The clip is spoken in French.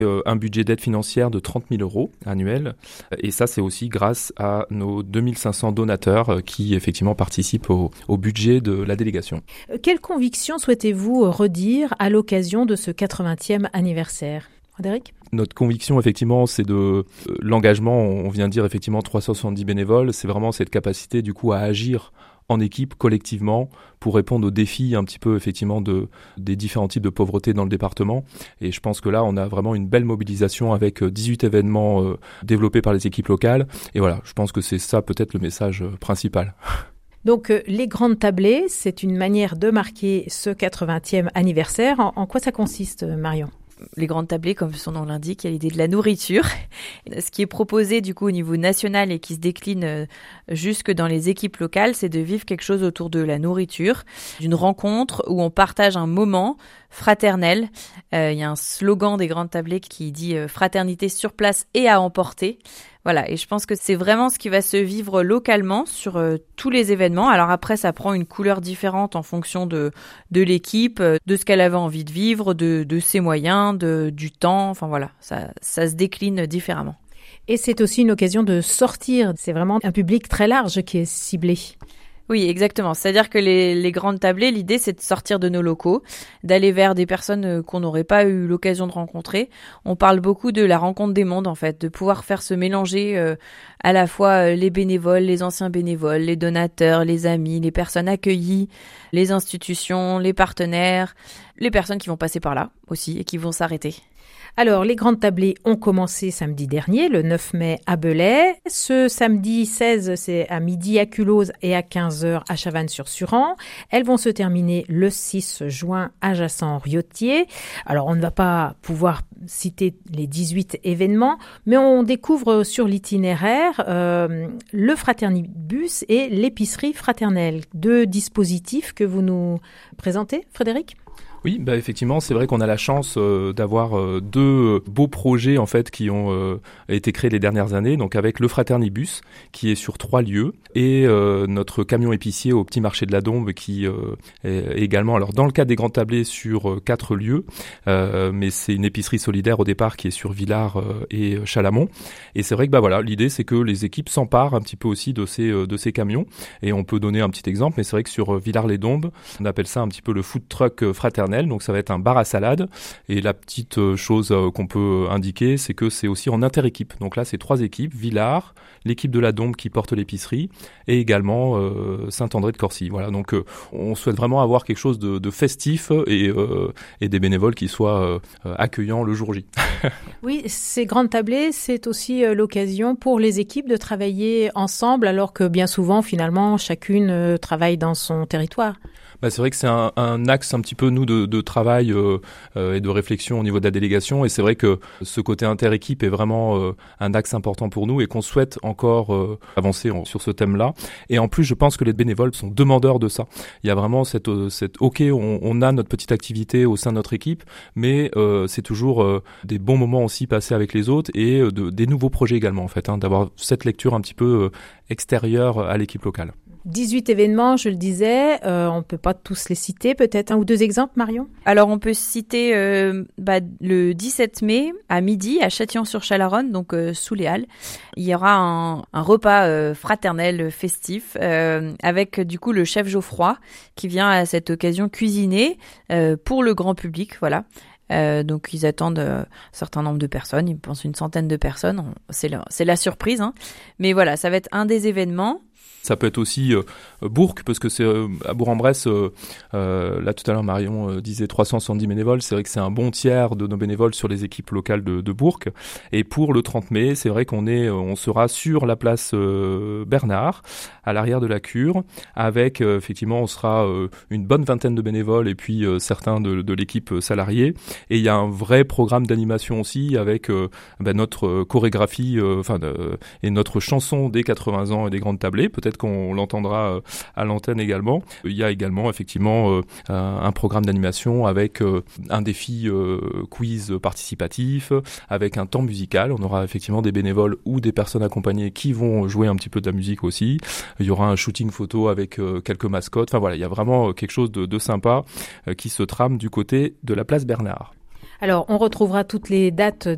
un budget d'aide financière de 30 000 € annuels. Et ça, c'est aussi grâce à nos 2500 donateurs qui, effectivement, participent au budget de la délégation. Quelle conviction souhaitez-vous redire à l'occasion de ce 80e anniversaire ? Frédéric ? Notre conviction, effectivement, c'est de l'engagement. On vient de dire, effectivement, 370 bénévoles. C'est vraiment cette capacité, du coup, à agir en équipe, collectivement, pour répondre aux défis un petit peu, effectivement, des différents types de pauvreté dans le département. Et je pense que là, on a vraiment une belle mobilisation avec 18 événements développés par les équipes locales. Et voilà, je pense que c'est ça peut-être le message principal. Donc, les grandes tablées, c'est une manière de marquer ce 80e anniversaire. En quoi ça consiste, Marion ? Les grandes tablées, comme son nom l'indique, il y a l'idée de la nourriture. Ce qui est proposé du coup au niveau national et qui se décline jusque dans les équipes locales, c'est de vivre quelque chose autour de la nourriture, d'une rencontre où on partage un moment fraternel. Il y a un slogan des grandes tablées qui dit « Fraternité sur place et à emporter ». Voilà, et je pense que c'est vraiment ce qui va se vivre localement sur tous les événements. Alors après, ça prend une couleur différente en fonction de l'équipe, de ce qu'elle avait envie de vivre, de ses moyens, du temps. Enfin voilà, ça se décline différemment. Et c'est aussi une occasion de sortir. C'est vraiment un public très large qui est ciblé. Oui, exactement. C'est-à-dire que les grandes tablées, l'idée, c'est de sortir de nos locaux, d'aller vers des personnes qu'on n'aurait pas eu l'occasion de rencontrer. On parle beaucoup de la rencontre des mondes, en fait, de pouvoir faire se mélanger à la fois les bénévoles, les anciens bénévoles, les donateurs, les amis, les personnes accueillies, les institutions, les partenaires, les personnes qui vont passer par là aussi et qui vont s'arrêter. Alors, les grandes tablées ont commencé samedi dernier, le 9 mai à Belay. Ce samedi 16, c'est à midi à Culose et à 15h à Chavannes-sur-Suran. Elles vont se terminer le 6 juin à Jassan-Riotier. Alors, on ne va pas pouvoir citer les 18 événements, mais on découvre sur l'itinéraire le Fraternibus et l'épicerie fraternelle. Deux dispositifs que vous nous présentez, Frédéric ? Oui, effectivement, c'est vrai qu'on a la chance d'avoir deux beaux projets en fait qui ont été créés les dernières années. Donc avec le Fraternibus qui est sur 3 lieux et notre camion épicier au petit marché de la Dombe qui est également, alors dans le cadre des grands tablés sur 4 lieux, mais c'est une épicerie solidaire au départ qui est sur Villars et Chalamont. Et c'est vrai que voilà, l'idée c'est que les équipes s'emparent un petit peu aussi de ces camions. Et on peut donner un petit exemple, mais c'est vrai que sur Villars-les-Dombes, on appelle ça un petit peu le food truck fraternel. Donc ça va être un bar à salade. Et la petite chose qu'on peut indiquer, c'est que c'est aussi en inter-équipe. Donc là, c'est 3 équipes. Villars, l'équipe de la Dombe qui porte l'épicerie et également Saint-André de Corcy. Voilà, donc on souhaite vraiment avoir quelque chose de festif et des bénévoles qui soient accueillants le jour J. Oui, ces grandes tablées, c'est aussi l'occasion pour les équipes de travailler ensemble alors que bien souvent, finalement, chacune travaille dans son territoire. C'est vrai que c'est un axe un petit peu, nous, de travail et de réflexion au niveau de la délégation. Et c'est vrai que ce côté inter-équipe est vraiment un axe important pour nous et qu'on souhaite encore avancer sur ce thème-là. Et en plus, je pense que les bénévoles sont demandeurs de ça. Il y a vraiment cette OK, on a notre petite activité au sein de notre équipe, mais c'est toujours des bons moments aussi passés avec les autres et des nouveaux projets également, en fait, d'avoir cette lecture un petit peu extérieure à l'équipe locale. 18 événements, je le disais, on ne peut pas tous les citer, peut-être 1 ou 2 exemples, Marion ? Alors on peut citer le 17 mai à midi à Châtillon-sur-Chalaronne, donc sous les Halles. Il y aura un repas fraternel festif avec du coup le chef Geoffroy qui vient à cette occasion cuisiner pour le grand public, voilà. Donc ils attendent un certain nombre de personnes, ils pensent une centaine de personnes, c'est la surprise, hein. Mais voilà, ça va être un des événements. Ça peut être aussi Bourg, parce que c'est à Bourg-en-Bresse, là tout à l'heure Marion disait 370 bénévoles, c'est vrai que c'est un bon tiers de nos bénévoles sur les équipes locales de Bourg. Et pour le 30 mai, c'est vrai on sera sur la place Bernard, à l'arrière de la cure, avec effectivement on sera une bonne vingtaine de bénévoles et puis certains de l'équipe salariée. Et il y a un vrai programme d'animation aussi avec notre chorégraphie et notre chanson des 80 ans et des grandes tablées. Peut-être qu'on l'entendra à l'antenne également. Il y a également effectivement un programme d'animation avec un défi quiz participatif, avec un temps musical. On aura effectivement des bénévoles ou des personnes accompagnées qui vont jouer un petit peu de la musique aussi. Il y aura un shooting photo avec quelques mascottes. Enfin voilà, il y a vraiment quelque chose de sympa qui se trame du côté de la place Bernard. Alors, on retrouvera toutes les dates